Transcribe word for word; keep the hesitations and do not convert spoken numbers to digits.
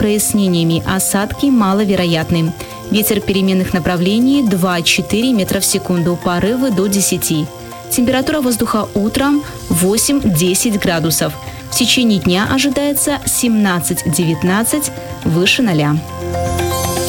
прояснениями, осадки маловероятны. Ветер переменных направлений два-четыре метра в секунду, порывы до десяти. Температура воздуха утром восемь-десять градусов. В течение дня ожидается семнадцать-девятнадцать, выше ноля.